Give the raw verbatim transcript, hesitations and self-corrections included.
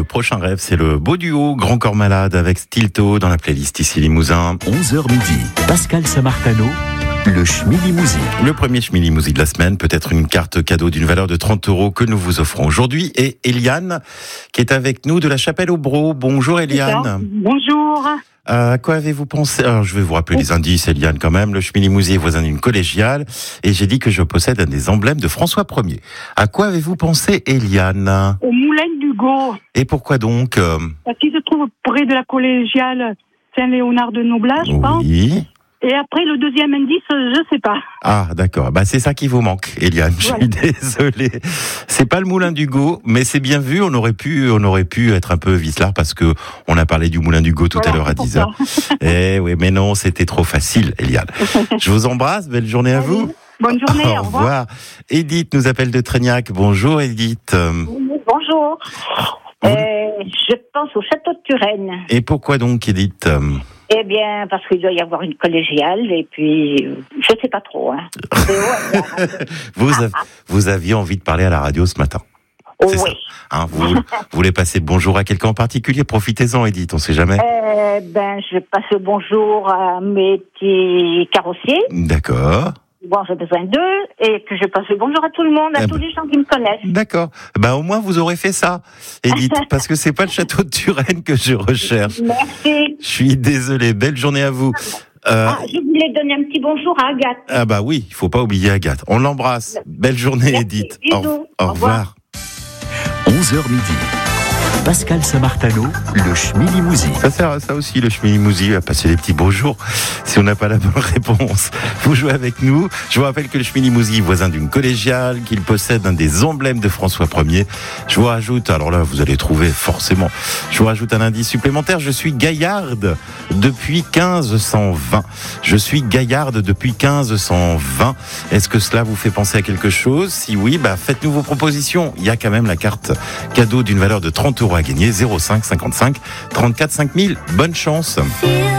prochain rêve, c'est le beau duo Grand Corps Malade avec Stilto dans la playlist ici Limousin. onze heures midi, Pascal Samartano, le Schmilimousi. Le premier Schmilimousi de la semaine, peut-être une carte cadeau d'une valeur de trente euros que nous vous offrons aujourd'hui. Et Eliane, qui est avec nous de la Chapelle-au-Brau. Bonjour Eliane. Bonjour. À quoi avez-vous pensé? Alors, je vais vous rappeler les indices, Eliane, quand même. Le Schmilimousi est voisin d'une collégiale. Et j'ai dit que je possède un des emblèmes de François Ier. À quoi avez-vous pensé, Eliane? Au moulin d'Hugo. Et pourquoi donc? Parce qu'il se trouve près de la collégiale Saint-Léonard de Noblat, je pense. Oui. Et après, le deuxième indice, je sais pas. Ah, d'accord. Bah, c'est ça qui vous manque, Eliane. Je suis désolé. C'est pas le moulin d'Hugo, mais c'est bien vu. On aurait pu, on aurait pu être un peu vicelard parce que on a parlé du moulin d'Hugo tout Voilà, à l'heure à dix heures. Eh oui, mais non, c'était trop facile, Eliane. Je vous embrasse. Belle journée à vous. Bonne journée, au revoir. Edith nous appelle de Trégnac. Bonjour, Edith. Bonjour. Euh, je pense au château de Turenne. Et pourquoi donc, Edith? Eh bien, parce qu'il doit y avoir une collégiale, et puis, je sais pas trop. Hein. C'est haut, hein. vous, avez, vous aviez envie de parler à la radio ce matin. Oui. Ça, hein, vous, vous voulez passer bonjour à quelqu'un en particulier? Profitez-en, Edith, on sait jamais. Euh, ben, je passe le bonjour à mes petits carrossiers. D'accord. Bon, j'ai besoin d'eux, et que je passe le bonjour à tout le monde, à eh tous ben, les gens qui me connaissent. D'accord. Ben, au moins, vous aurez fait ça, Edith, parce que c'est pas le château de Turenne que je recherche. Merci. Je suis désolé. Belle journée à vous. Euh, Ah, je voulais donner un petit bonjour à Agathe. ah bah oui, il faut pas oublier Agathe. On l'embrasse. Belle journée, Merci. Edith. Bisous. Au, Au au revoir. onze heures midi, Pascal Samartano, le Schmilimousi. Ça sert à ça aussi, le Schmilimousi, à passer les petits beaux jours, si on n'a pas la bonne réponse. Vous jouez avec nous. Je vous rappelle que le Schmilimousi est voisin d'une collégiale, qu'il possède un des emblèmes de François Ier. Je vous rajoute, alors là, vous allez trouver forcément, je vous rajoute un indice supplémentaire. Je suis gaillarde depuis quinze cent vingt. Je suis gaillarde depuis quinze cent vingt. Est-ce que cela vous fait penser à quelque chose? Si oui, bah, faites-nous vos propositions. Il y a quand même la carte cadeau d'une valeur de trente euros à gagner, zéro cinq cinquante-cinq trente-quatre cinq mille. Bonne chance.